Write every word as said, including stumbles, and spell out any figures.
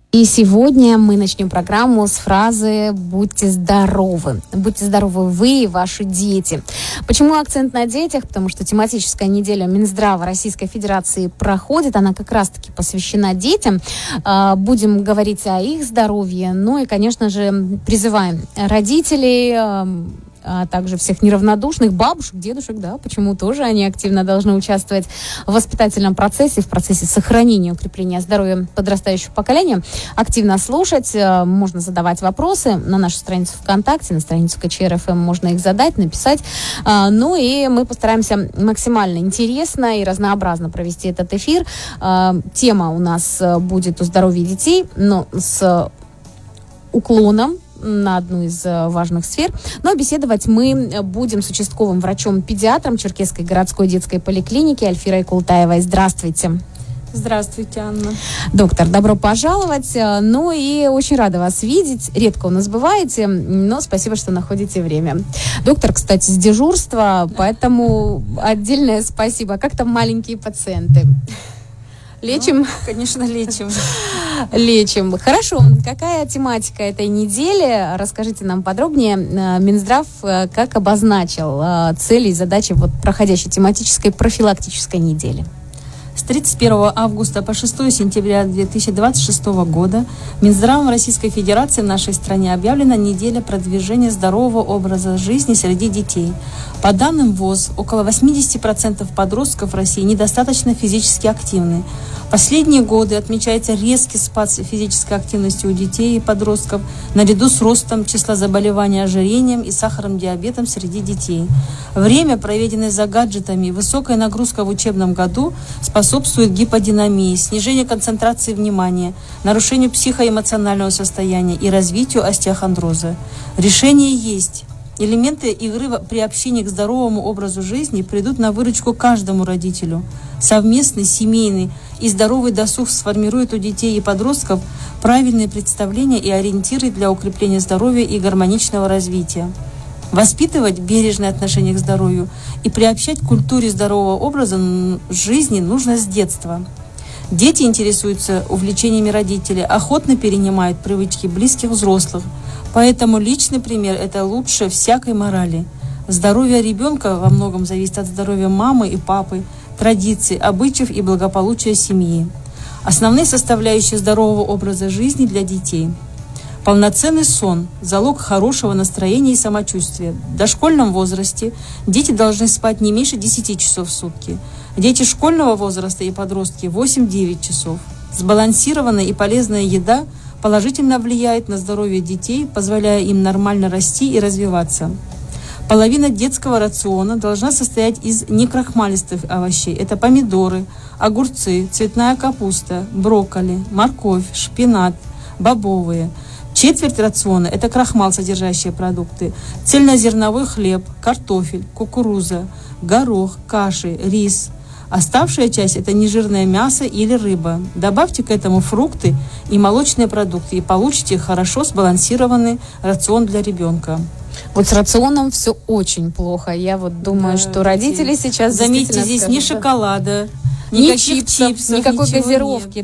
И сегодня мы начнем программу с фразы «Будьте здоровы». Будьте здоровы вы и ваши дети. Почему акцент на детях? Потому что тематическая неделя Минздрава Российской Федерации проходит. Она как раз-таки посвящена детям. Будем говорить о их здоровье. Ну и, конечно же, призываем родителей, а также всех неравнодушных бабушек, дедушек, да, почему тоже они активно должны участвовать в воспитательном процессе, в процессе сохранения и укрепления здоровья подрастающего поколения, активно слушать, можно задавать вопросы на нашу страницу ВКонтакте, на страницу ка че эр эф эм можно их задать, написать, ну и мы постараемся максимально интересно и разнообразно провести этот эфир. Тема у нас будет о здоровье детей, но с уклоном на одну из важных сфер. Но беседовать мы будем с участковым врачом-педиатром Черкесской городской детской поликлиники Альфирой Култаевой. Здравствуйте. Здравствуйте, Анна. Доктор, добро пожаловать. Ну и очень рада вас видеть. Редко у нас бываете, но спасибо, что находите время. Доктор, кстати, с дежурства, поэтому отдельное спасибо. Как там маленькие пациенты? Лечим? Ну, конечно, лечим. Лечим. Хорошо. Какая тематика этой недели? Расскажите нам подробнее. Минздрав как обозначил цели и задачи вот проходящей тематической профилактической недели? С тридцать первого августа по шестого сентября две тысячи двадцать шестого года Минздравом Российской Федерации в нашей стране объявлена неделя продвижения здорового образа жизни среди детей. По данным ВОЗ, около восемьдесят процентов подростков в России недостаточно физически активны. Последние годы отмечается резкий спад физической активности у детей и подростков наряду с ростом числа заболеваний ожирением и сахарным диабетом среди детей. Время, проведенное за гаджетами и высокая нагрузка в учебном году способствует гиподинамии, снижению концентрации внимания, нарушению психоэмоционального состояния и развитию остеохондроза. Решение есть. Элементы игры при общении к здоровому образу жизни придут на выручку каждому родителю. Совместный, семейный и здоровый досуг сформирует у детей и подростков правильные представления и ориентиры для укрепления здоровья и гармоничного развития. Воспитывать бережное отношение к здоровью и приобщать к культуре здорового образа жизни нужно с детства. Дети интересуются увлечениями родителей, охотно перенимают привычки близких взрослых. Поэтому личный пример – это лучше всякой морали. Здоровье ребенка во многом зависит от здоровья мамы и папы, традиций, обычаев и благополучия семьи. Основные составляющие здорового образа жизни для детей. Полноценный сон – залог хорошего настроения и самочувствия. В дошкольном возрасте дети должны спать не меньше десяти часов в сутки. Дети школьного возраста и подростки – восемь-девять часов. Сбалансированная и полезная еда положительно влияет на здоровье детей, позволяя им нормально расти и развиваться. Половина детского рациона должна состоять из некрахмалистых овощей. Это помидоры, огурцы, цветная капуста, брокколи, морковь, шпинат, бобовые. Четверть рациона – это крахмал, содержащие продукты. Цельнозерновой хлеб, картофель, кукуруза, горох, каши, рис. Оставшая часть – это нежирное мясо или рыба. Добавьте к этому фрукты и молочные продукты, и получите хорошо сбалансированный рацион для ребенка. Вот с рационом все очень плохо. Я вот думаю, да, что родители сейчас... Заметьте, здесь скажут, ни шоколада, ни чипсов, чипсов, никакой газировки. Нет.